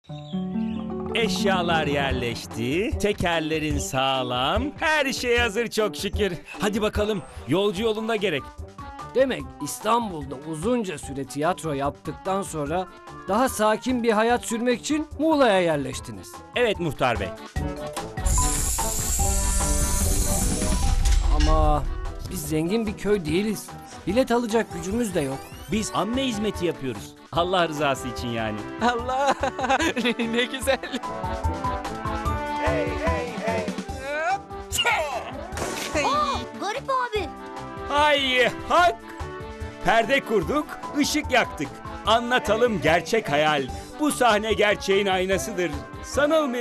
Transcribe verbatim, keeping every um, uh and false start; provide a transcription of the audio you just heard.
Eşyalar yerleşti, tekerlerin sağlam, her şey hazır çok şükür. Hadi bakalım, yolcu yolunda gerek. Demek İstanbul'da uzunca süre tiyatro yaptıktan sonra daha sakin bir hayat sürmek için Muğla'ya yerleştiniz. Evet muhtar bey. Ama biz zengin bir köy değiliz. Bilet alacak gücümüz de yok. Biz amme hizmeti yapıyoruz. Allah rızası için yani. Allah ne güzel. Garip abi. Hay hak! Perde kurduk, ışık yaktık. Anlatalım gerçek hayal. Bu sahne gerçeğin aynasıdır. Sanılmıyor.